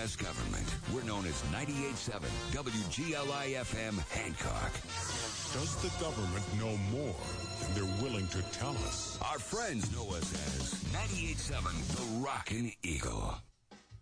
U.S. government. We're known as 98.7 WGLI-FM Hancock. Does the government know more than they're willing to tell us? Our friends know us as 98.7 The Rockin' Eagle.